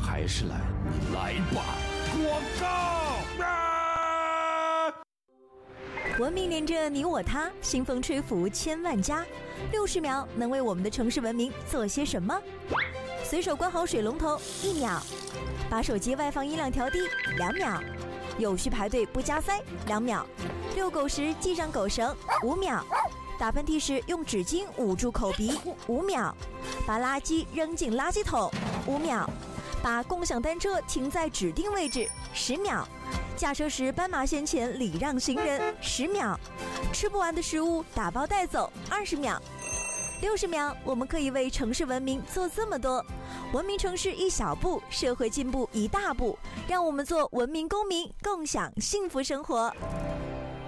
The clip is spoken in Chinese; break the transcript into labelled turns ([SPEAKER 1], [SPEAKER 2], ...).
[SPEAKER 1] 还是来吧，广告啊！
[SPEAKER 2] 文明连着你我他，新风吹拂千万家。60秒能为我们的城市文明做些什么？随手关好水龙头1秒，把手机外放音量调低2秒，有序排队不加塞2秒，遛狗时系上狗绳5秒，打喷嚏时用纸巾捂住口鼻5秒，把垃圾扔进垃圾桶5秒，把共享单车停在指定位置10秒，驾车时斑马线前礼让行人10秒，吃不完的食物打包带走20秒。60秒，我们可以为城市文明做这么多。文明城市一小步，社会进步一大步，让我们做文明公民，共享幸福生活。